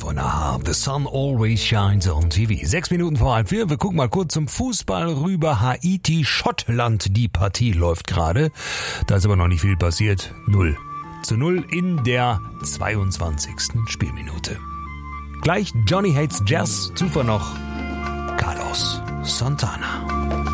von Aha. The sun always shines on TV. 6 Minuten vor 3:30. Wir gucken mal kurz zum Fußball rüber. Haiti, Schottland. Die Partie läuft gerade. Da ist aber noch nicht viel passiert. 0:0 in der 22. Spielminute. Gleich Johnny Hates Jazz. Zuvor noch Carlos Santana.